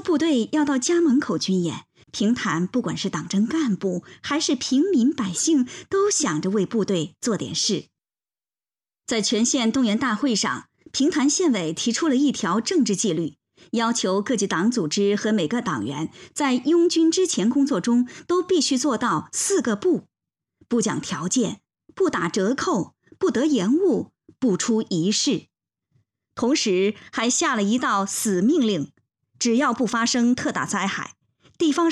部队要到家门口军演，平潭不管是党政干部还是平民百姓，都想着为部队做点事。在全县动员大会上，平潭县委提出了一条政治纪律，要求各级党组织和每个党员在拥军之前工作中都必须做到4个不：不讲条件，不打折扣，不得延误，不出仪式。同时还下了一道死命令，只要不发生特大灾害，地方